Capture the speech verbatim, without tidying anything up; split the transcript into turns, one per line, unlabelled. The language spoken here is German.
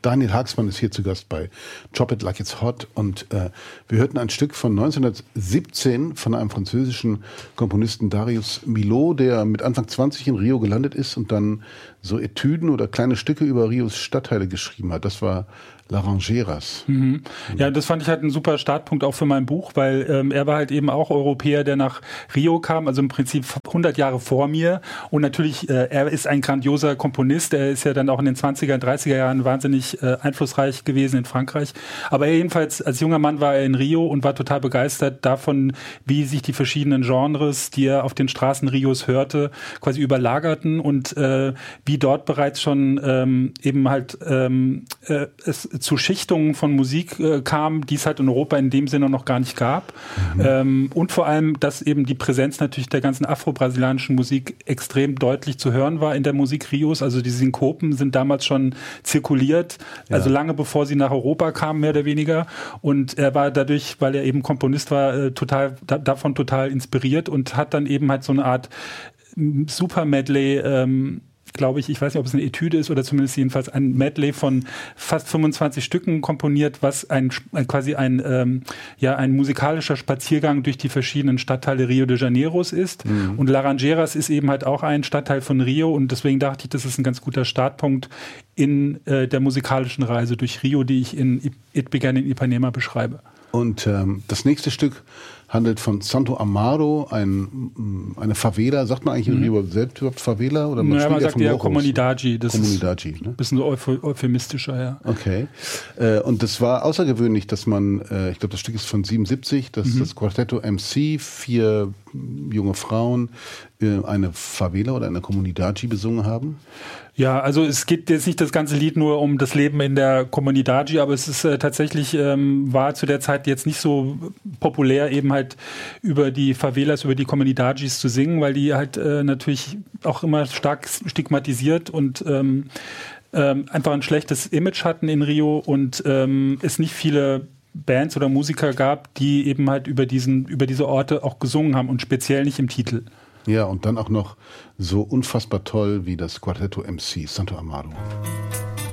Daniel Haagsmann ist hier zu Gast bei Chop It Like It's Hot und äh, wir hörten ein Stück von neunzehnhundertsiebzehn von einem französischen Komponisten Darius Milhaud, der mit Anfang zwanzig in Rio gelandet ist und dann so Etüden oder kleine Stücke über Rios Stadtteile geschrieben hat. Das war Laranjeras.
Mhm. Ja, das fand ich halt ein super Startpunkt auch für mein Buch, weil ähm, er war halt eben auch Europäer, der nach Rio kam, also im Prinzip hundert Jahre vor mir. Und natürlich, äh, er ist ein grandioser Komponist. Er ist ja dann auch in den zwanziger, dreißiger Jahren wahnsinnig äh, einflussreich gewesen in Frankreich. Aber er jedenfalls, als junger Mann war er in Rio und war total begeistert davon, wie sich die verschiedenen Genres, die er auf den Straßen Rios hörte, quasi überlagerten und äh, wie dort bereits schon ähm, eben halt ähm, äh, es zu Schichtungen von Musik äh, kam, die es halt in Europa in dem Sinne noch gar nicht gab. Mhm. Ähm, und vor allem, dass eben die Präsenz natürlich der ganzen afro-brasilianischen Musik extrem deutlich zu hören war in der Musik Rios. Also die Synkopen sind damals schon zirkuliert, ja. Also lange bevor sie nach Europa kamen, mehr oder weniger. Und er war dadurch, weil er eben Komponist war, äh, total da, davon total inspiriert und hat dann eben halt so eine Art Super-Medley ähm, glaube ich, ich weiß nicht, ob es eine Etüde ist oder zumindest jedenfalls ein Medley von fast fünfundzwanzig Stücken komponiert, was ein quasi ein ähm, ja ein musikalischer Spaziergang durch die verschiedenen Stadtteile Rio de Janeiros ist. Mhm. Und Laranjeiras ist eben halt auch ein Stadtteil von Rio und deswegen dachte ich, das ist ein ganz guter Startpunkt in äh, der musikalischen Reise durch Rio, die ich in It Began in Ipanema beschreibe.
Und ähm, das nächste Stück handelt von Santo Amaro, ein, eine Favela. Sagt man eigentlich in Rio selbst überhaupt Favela? Oder man,
naja, man sagt ja Comunidade.
Das Comunidade, ist
ein ne? bisschen so euphemistischer, ja.
Okay. Äh, und das war außergewöhnlich, dass man, äh, ich glaube, das Stück ist von siebenundsiebzig, dass mhm. das Quartetto M C, vier junge Frauen, äh, eine Favela oder eine Comunidade besungen haben.
Ja, also es geht jetzt nicht das ganze Lied nur um das Leben in der Comunidade, aber es ist äh, tatsächlich, ähm, war zu der Zeit jetzt nicht so populär, eben halt über die Favelas, über die Comunidades zu singen, weil die halt äh, natürlich auch immer stark stigmatisiert und ähm, ähm, einfach ein schlechtes Image hatten in Rio und ähm, es nicht viele Bands oder Musiker gab, die eben halt über diesen, über diese Orte auch gesungen haben und speziell nicht im Titel.
Ja, und dann auch noch so unfassbar toll wie das Quartetto M C, Santo Amaro.